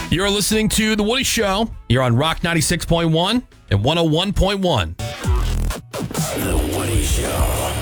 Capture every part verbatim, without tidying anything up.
You're listening to The Woody Show. You're on Rock ninety-six point one and one oh one point one. The Woody Show.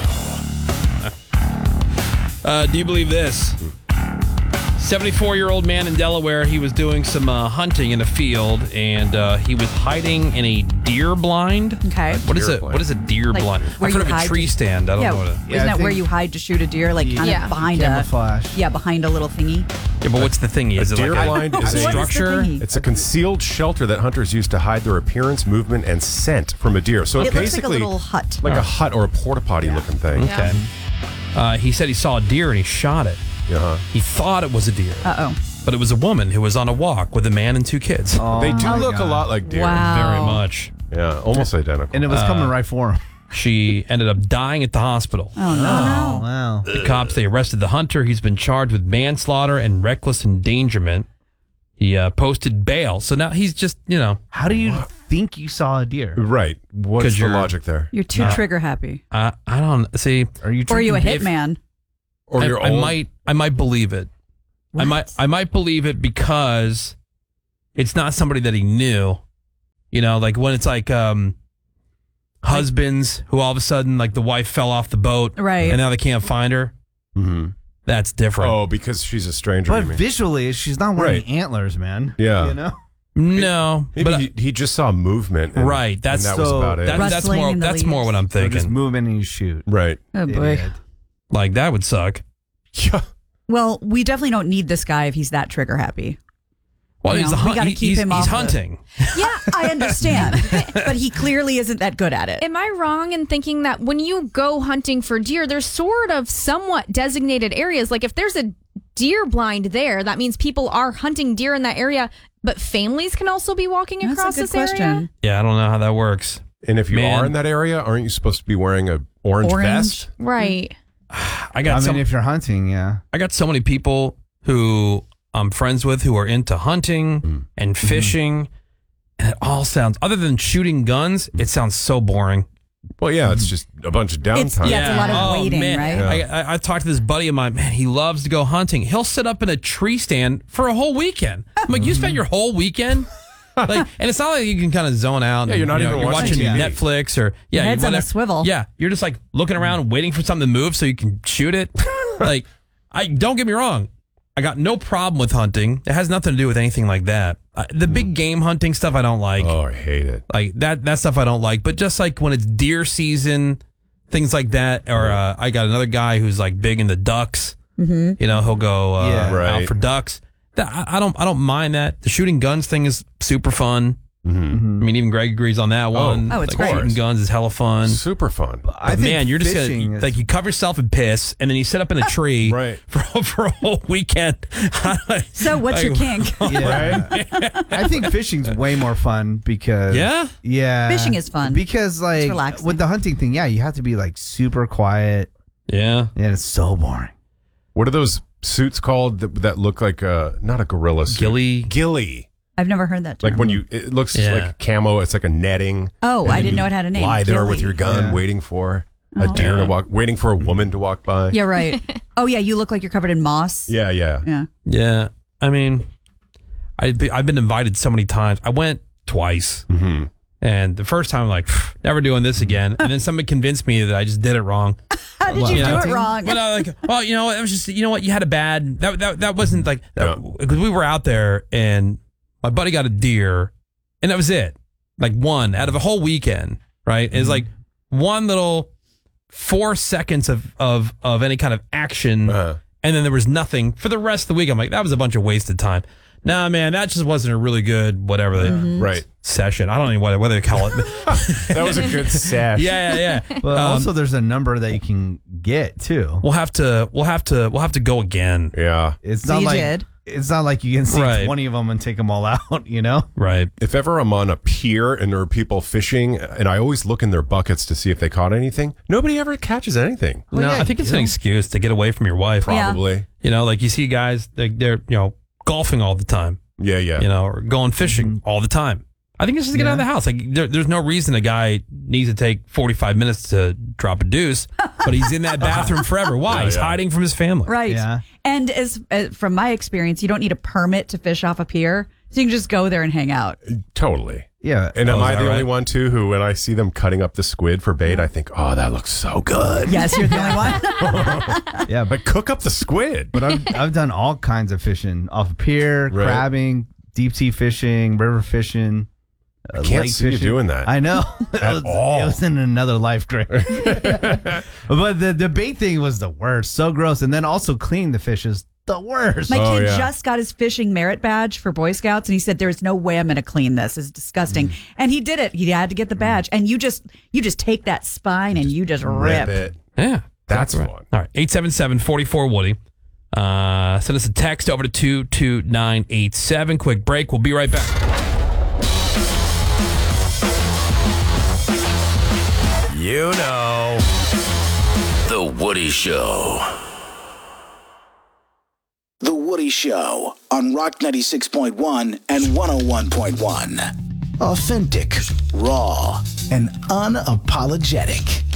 Uh, do you believe this? seventy-four-year-old man in Delaware, he was doing some uh, hunting in a field, and uh, he was hiding in a deer blind. Okay. What is Deer it? blind. What is a deer Like, blind? where I've heard you of a hide tree to- stand. I don't yeah, know what it isn't Yeah, I that where think- you hide to shoot a deer, like kind Yeah. of behind Camouflage. a yeah, behind a little thingy? Yeah, but what's the thing? Is it deer like blind a, is a a- What is the structure? thingy? It's a concealed shelter that hunters use to hide their appearance, movement, and scent from a deer. So It it's looks like a basically little hut. like a hut or a porta potty looking thing. Okay. Uh, he said he saw a deer and he shot it. Uh-huh. He thought it was a deer, Uh oh. but it was a woman who was on a walk with a man and two kids. They do my look a God. lot like deer. Wow. Very much. Yeah, almost identical. And it was coming right for him. She ended up dying at the hospital. Oh no. Oh, wow. The cops, they arrested the hunter. He's been charged with manslaughter and reckless endangerment. He uh, posted bail. So now he's just, you know, How do you think you saw a deer? Right. What's 'Cause the you're- logic there? You're too trigger happy. I, I don't see. Are you? Or are you a drinking- hitman? Or I, you're I old? might, I might believe it. I What? might, I might believe it because it's not somebody that he knew. You know, like when it's like um, husbands who all of a sudden, like the wife fell off the boat, Right. and now they can't find her. Mhm. That's different. Oh, because she's a stranger. But you mean? visually, she's not wearing Right. antlers, man. Yeah. You know? No, Maybe but he, he just saw movement. And, Right, that's- and that was so- about it. that, that's Rustling more. in the That's more leaves. what I'm So just thinking. move in and you shoot. right. Oh boy. Idiot. Like that would suck. Yeah. Well, we definitely don't need this guy if he's that trigger happy. Well, You he's know, a we hunt. gotta he- keep he's, him he's off the- hunting. Yeah, I understand, but he clearly isn't that good at it. Am I wrong in thinking that when you go hunting for deer, there's sort of somewhat designated areas? Like if there's a deer blind there, that means people are hunting deer in that area, but families can also be walking That's across a good this question. area? Yeah, I don't know how that works. And if you Man. are in that area, aren't you supposed to be wearing a orange, Orange. vest? Right. I got I so, mean, if you're hunting, yeah. I got so many people who I'm friends with who are into hunting and fishing, and it all sounds, other than shooting guns, it sounds so boring. Well, yeah, it's just a bunch of It's- downtime. yeah, it's a lot of Oh, waiting, man. right? Yeah. I, I, I talked to this buddy of mine. Man, he loves to go hunting. He'll sit up in a tree stand for a whole weekend. I'm like, you spent your whole weekend? Like, and it's not like you can kind of zone out. Yeah, and, you're not you know, even you're watching watching T V. Netflix or yeah, Your head's you're on a whatever- swivel. Yeah, you're just like looking around, waiting for something to move so you can shoot it. Like, I don't get me wrong. I got no problem with hunting. It has nothing to do with anything like that. Uh, the big game hunting stuff I don't like. Oh, I hate it. Like that that stuff I don't like. But just like when it's deer season, things like that. Or uh, I got another guy who's like big into ducks. Mm-hmm. You know, he'll go uh, Yeah. out Right. for ducks. That, I, I don't I don't mind that. The shooting guns thing is super fun. Mm-hmm. I mean, even Greg agrees on that one. Oh, it's like, great. Shooting guns is hella fun. Super fun. I But think man, you're just fishing gonna is- like you cover yourself in piss, and then you sit up in a tree Right. for for a whole weekend. So, what's your kink? Yeah. I think fishing's way more fun because Yeah? yeah, Fishing is fun. because like relaxing. with the hunting thing, yeah, you have to be like super quiet, Yeah. and it's so boring. What are those suits called that, that look like a, not a gorilla suit? Ghillie. Ghillie. I've never heard that term. Like when you, it looks Yeah. like camo. It's like a netting. Oh, And I then didn't you know it had a name. Lie there with Ghillie. your gun, Yeah. waiting for a Oh. deer Yeah. to walk, waiting for a woman to walk by. Yeah, right. Oh, yeah, you look like you're covered in moss. Yeah, yeah. Yeah. Yeah. I mean, I've been, I've been invited so many times. I went twice. Mm-hmm. And the first time, I'm like, "Pff, never doing this again. And then somebody convinced me that I just did it wrong. How did you do it wrong? But I like, well, you know, it was just, you know what, you had a bad, that that, that wasn't like, because we were out there and my buddy got a deer and that was it. Like one out of a whole weekend, right? It's like one little four seconds of, of, of any kind of action. Uh-huh. And then there was nothing for the rest of the week. I'm like, that was a bunch of wasted time. Nah, man, that just wasn't a really good, whatever, the Right. session. I don't know what, what they call it. That was a good sash. yeah, yeah, yeah. But Um, also, there's a number that you can get too. We'll have to, we'll have to, we'll have to go again. Yeah. It's So not you like did? it's not like you can see Right. twenty of them and take them all out. You know. Right. If ever I'm on a pier and there are people fishing, and I always look in their buckets to see if they caught anything, nobody ever catches anything. no, yeah, I think it's you an know. excuse to get away from your wife. Yeah. Probably. You know, like you see guys, they, they're, you know, golfing all the time, Yeah, yeah. you know, or going fishing all the time. I think it's just to get Yeah. out of the house. Like there, there's no reason a guy needs to take forty-five minutes to drop a deuce, but he's in that bathroom forever. Why? Yeah, he's yeah. hiding from his family. Right. Yeah. And as uh, from my experience, you don't need a permit to fish off a pier. So you can just go there and hang out. Totally. Yeah. And am Oh, is I that the only right? one too who, when I see them cutting up the squid for bait, I think, oh, that looks so good. Yes, you're the only one. Yeah, but But cook up the squid. but I've I've done all kinds of fishing off a pier, Right. crabbing, deep sea fishing, river fishing. Uh, I can't lake see you fishing. doing that. I know. it, At was, all. it was in another life, Greg. But the, the bait thing was the worst. So gross. And then also cleaning the fish is the worst. My Oh, kid yeah. just got his fishing merit badge for Boy Scouts, and he said, "There's no way I'm going to clean this. It's disgusting." Mm. And he did it. He had to get the badge, and you just you just take that spine and you just rip. Rip it. Yeah. That's exactly fun. All right. eight seven seven, four four, Woody. Uh, send us a text over to two two nine eight seven. Quick break. We'll be right back. You know. The Woody Show. The Woody Show on Rock ninety-six point one and one oh one point one. Authentic, raw, and unapologetic.